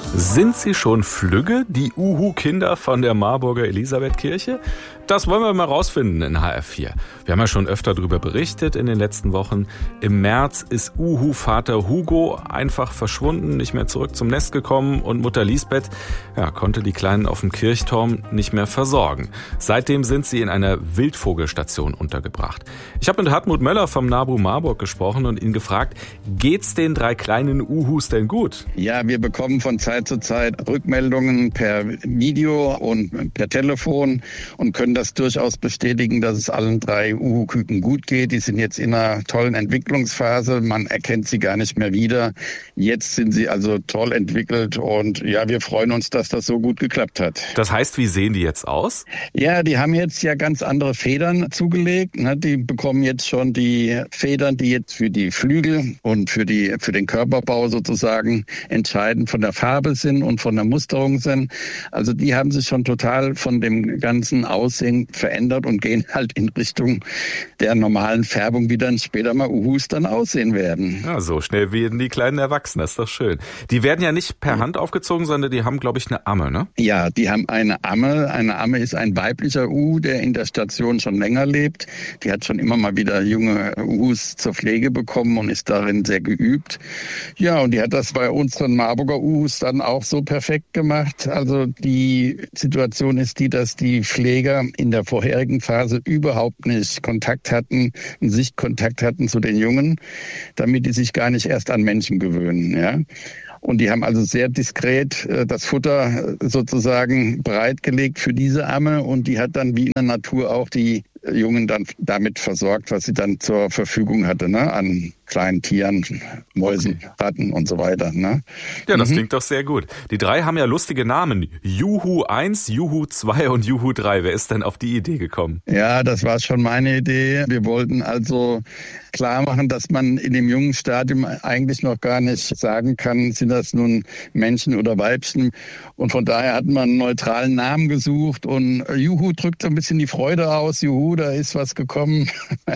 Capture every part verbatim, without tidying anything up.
Sind sie schon flügge, die Uhu-Kinder von der Marburger Elisabethkirche? Das wollen wir mal rausfinden in H R vier. Wir haben ja schon öfter darüber berichtet in den letzten Wochen. Im März ist Uhu-Vater Hugo einfach verschwunden, nicht mehr zurück zum Nest gekommen und Mutter Lisbeth ja, konnte die Kleinen auf dem Kirchturm nicht mehr versorgen. Seitdem sind sie in einer Wildvogelstation untergebracht. Ich habe mit Hartmut Möller vom NABU Marburg gesprochen und ihn gefragt, geht's den drei kleinen Uhus denn gut? Ja, wir bekommen von Zeit zu Zeit Rückmeldungen per Video und per Telefon und können das durchaus bestätigen, dass es allen drei Uhu-Küken gut geht. Die sind jetzt in einer tollen Entwicklungsphase. Man erkennt sie gar nicht mehr wieder. Jetzt sind sie also toll entwickelt und ja, wir freuen uns, dass das so gut geklappt hat. Das heißt, wie sehen die jetzt aus? Ja, die haben jetzt ja ganz andere Federn zugelegt. Die bekommen jetzt schon die Federn, die jetzt für die Flügel und für die für den Körperbau sozusagen entscheidend von der Farbe sind und von der Musterung sind. Also die haben sich schon total von dem ganzen Aussehen verändert und gehen halt in Richtung der normalen Färbung, wie dann später mal Uhus dann aussehen werden. Ja, so schnell werden die kleinen Erwachsenen, das ist doch schön. Die werden ja nicht per Hand aufgezogen, sondern die haben, glaube ich, eine Amme, ne? Ja, die haben eine Amme. Eine Amme ist ein weiblicher Uhu, der in der Station schon länger lebt. Die hat schon immer mal wieder junge Uhus zur Pflege bekommen und ist darin sehr geübt. Ja, und die hat das bei unseren Marburger Uhus dann auch so perfekt gemacht. Also die Situation ist die, dass die Pfleger in der vorherigen Phase überhaupt nicht Kontakt hatten, einen Sichtkontakt hatten zu den Jungen, damit die sich gar nicht erst an Menschen gewöhnen, ja. Und die haben also sehr diskret äh, das Futter sozusagen bereitgelegt für diese Amme und die hat dann wie in der Natur auch die Jungen dann damit versorgt, was sie dann zur Verfügung hatte, ne, an kleinen Tieren, Mäusen, okay. Ratten und so weiter. Ne? Ja, das mhm. klingt doch sehr gut. Die drei haben ja lustige Namen. Juhu eins, Juhu zwei und Juhu drei. Wer ist denn auf die Idee gekommen? Ja, das war schon meine Idee. Wir wollten also klar machen, dass man in dem jungen Stadium eigentlich noch gar nicht sagen kann, sind das nun Menschen oder Weibchen. Und von daher hat man einen neutralen Namen gesucht und Juhu drückt so ein bisschen die Freude aus. Juhu, da ist was gekommen.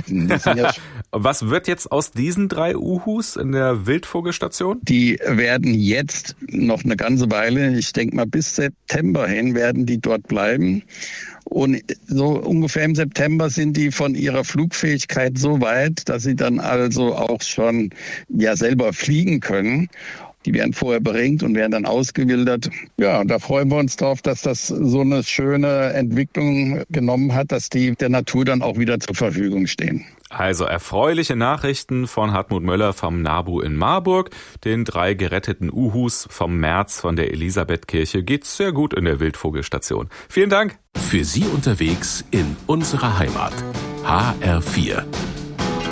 Ja was wird jetzt aus diesen drei Uhus in der Wildvogelstation? Die werden jetzt noch eine ganze Weile, ich denke mal bis September hin, werden die dort bleiben. Und so ungefähr im September sind die von ihrer Flugfähigkeit so weit, dass sie dann also auch schon ja selber fliegen können. Die werden vorher beringt und werden dann ausgewildert. Ja, und da freuen wir uns drauf, dass das so eine schöne Entwicklung genommen hat, dass die der Natur dann auch wieder zur Verfügung stehen. Also erfreuliche Nachrichten von Hartmut Möller vom NABU in Marburg. Den drei geretteten Uhus vom März von der Elisabethkirche geht's sehr gut in der Wildvogelstation. Vielen Dank. Für Sie unterwegs in unserer Heimat. H R vier.